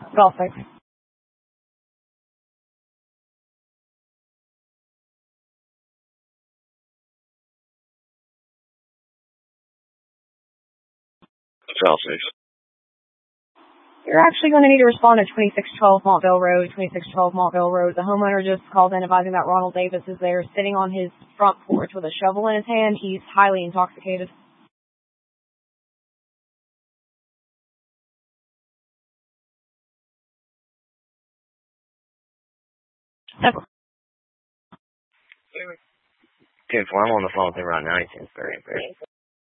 Golf 6. Golf 6. You're actually going to need to respond to 2612 Montville Road. 2612 Montville Road. The homeowner just called in advising that Ronald Davis is there sitting on his front porch with a shovel in his hand. He's highly intoxicated. Okay, well, I'm on the phone with him right now. He seems very embarrassed.